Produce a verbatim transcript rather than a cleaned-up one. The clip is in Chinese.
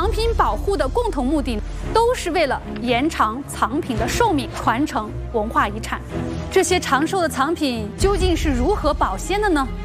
藏品保护的共同目的都是为了延长藏品的寿命，传承文化遗产。这些长寿的藏品究竟是如何保鲜的呢？